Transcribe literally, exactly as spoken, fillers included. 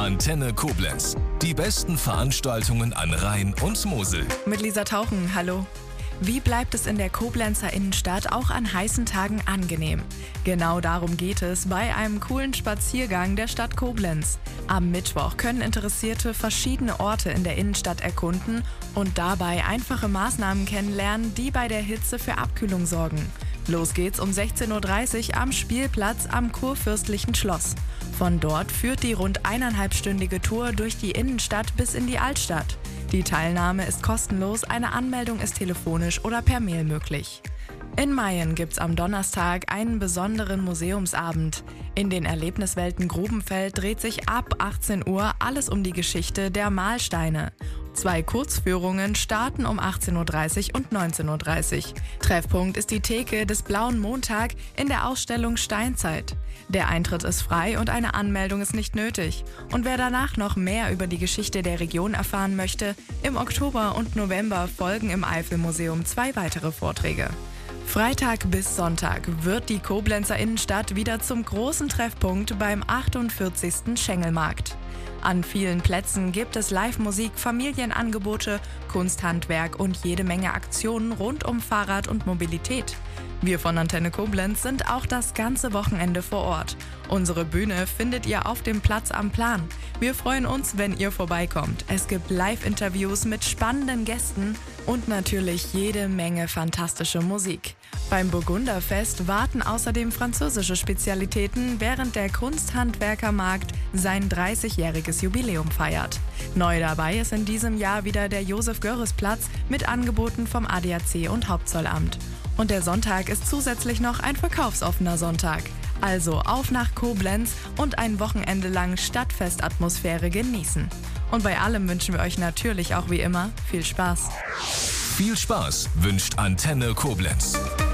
Antenne Koblenz. Die besten Veranstaltungen an Rhein und Mosel. Mit Lisa Tauchen, hallo. Wie bleibt es in der Koblenzer Innenstadt auch an heißen Tagen angenehm? Genau darum geht es bei einem coolen Spaziergang der Stadt Koblenz. Am Mittwoch können Interessierte verschiedene Orte in der Innenstadt erkunden und dabei einfache Maßnahmen kennenlernen, die bei der Hitze für Abkühlung sorgen. Los geht's um sechzehn Uhr dreißig am Spielplatz am Kurfürstlichen Schloss. Von dort führt die rund eineinhalbstündige Tour durch die Innenstadt bis in die Altstadt. Die Teilnahme ist kostenlos, eine Anmeldung ist telefonisch oder per Mail möglich. In Mayen gibt's am Donnerstag einen besonderen Museumsabend. In den Erlebniswelten Grubenfeld dreht sich ab achtzehn Uhr alles um die Geschichte der Mahlsteine. Zwei Kurzführungen starten um achtzehn Uhr dreißig und neunzehn Uhr dreißig. Treffpunkt ist die Theke des Blauen Montag in der Ausstellung Steinzeit. Der Eintritt ist frei und eine Anmeldung ist nicht nötig. Und wer danach noch mehr über die Geschichte der Region erfahren möchte, im Oktober und November folgen im Eifelmuseum zwei weitere Vorträge. Freitag bis Sonntag wird die Koblenzer Innenstadt wieder zum großen Treffpunkt beim achtundvierzigsten Schengelmarkt. An vielen Plätzen gibt es Live-Musik, Familienangebote, Kunsthandwerk und jede Menge Aktionen rund um Fahrrad und Mobilität. Wir von Antenne Koblenz sind auch das ganze Wochenende vor Ort. Unsere Bühne findet ihr auf dem Platz am Plan. Wir freuen uns, wenn ihr vorbeikommt. Es gibt Live-Interviews mit spannenden Gästen und natürlich jede Menge fantastische Musik. Beim Burgunderfest warten außerdem französische Spezialitäten, während der Kunsthandwerkermarkt sein dreißigjähriges Jubiläum feiert. Neu dabei ist in diesem Jahr wieder der Josef-Görres-Platz mit Angeboten vom A D A C und Hauptzollamt. Und der Sonntag ist zusätzlich noch ein verkaufsoffener Sonntag. Also auf nach Koblenz und ein Wochenende lang Stadtfestatmosphäre genießen. Und bei allem wünschen wir euch natürlich auch wie immer viel Spaß. Viel Spaß wünscht Antenne Koblenz.